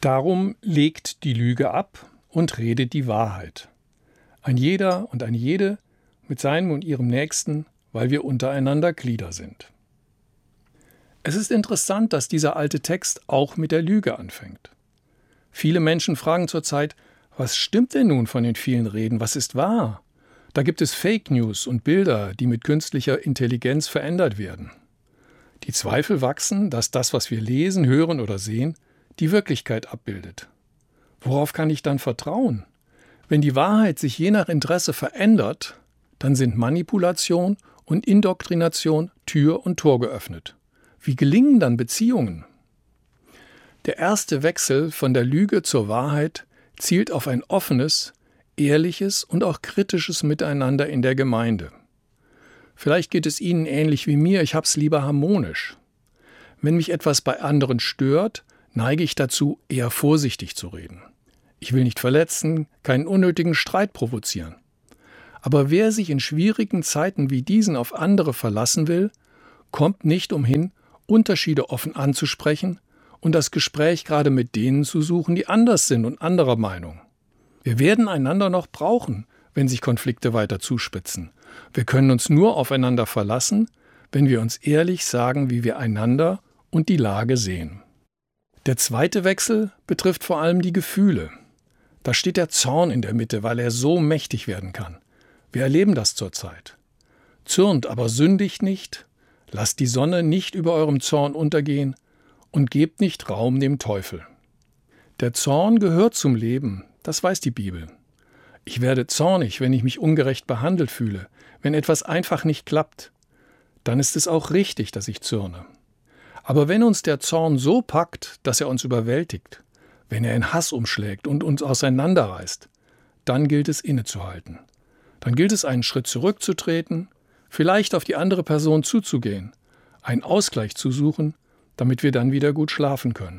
Darum legt die Lüge ab und redet die Wahrheit. Ein jeder und eine jede mit seinem und ihrem Nächsten, weil wir untereinander Glieder sind. Es ist interessant, dass dieser alte Text auch mit der Lüge anfängt. Viele Menschen fragen zurzeit, was stimmt denn nun von den vielen Reden, was ist wahr? Da gibt es Fake News und Bilder, die mit künstlicher Intelligenz verändert werden. Die Zweifel wachsen, dass das, was wir lesen, hören oder sehen, die Wirklichkeit abbildet. Worauf kann ich dann vertrauen? Wenn die Wahrheit sich je nach Interesse verändert, dann sind Manipulation und Indoktrination Tür und Tor geöffnet. Wie gelingen dann Beziehungen? Der erste Wechsel von der Lüge zur Wahrheit zielt auf ein offenes, ehrliches und auch kritisches Miteinander in der Gemeinde. Vielleicht geht es Ihnen ähnlich wie mir, ich hab's lieber harmonisch. Wenn mich etwas bei anderen stört, neige ich dazu, eher vorsichtig zu reden. Ich will nicht verletzen, keinen unnötigen Streit provozieren. Aber wer sich in schwierigen Zeiten wie diesen auf andere verlassen will, kommt nicht umhin, Unterschiede offen anzusprechen und das Gespräch gerade mit denen zu suchen, die anders sind und anderer Meinung. Wir werden einander noch brauchen, wenn sich Konflikte weiter zuspitzen. Wir können uns nur aufeinander verlassen, wenn wir uns ehrlich sagen, wie wir einander und die Lage sehen. Der zweite Wechsel betrifft vor allem die Gefühle. Da steht der Zorn in der Mitte, weil er so mächtig werden kann. Wir erleben das zurzeit. Zürnt, aber sündigt nicht, lasst die Sonne nicht über eurem Zorn untergehen und gebt nicht Raum dem Teufel. Der Zorn gehört zum Leben, das weiß die Bibel. Ich werde zornig, wenn ich mich ungerecht behandelt fühle, wenn etwas einfach nicht klappt. Dann ist es auch richtig, dass ich zürne. Aber wenn uns der Zorn so packt, dass er uns überwältigt, wenn er in Hass umschlägt und uns auseinanderreißt, dann gilt es innezuhalten. Dann gilt es, einen Schritt zurückzutreten, vielleicht auf die andere Person zuzugehen, einen Ausgleich zu suchen, damit wir dann wieder gut schlafen können.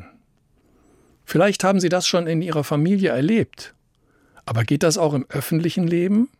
Vielleicht haben Sie das schon in Ihrer Familie erlebt. Aber geht das auch im öffentlichen Leben?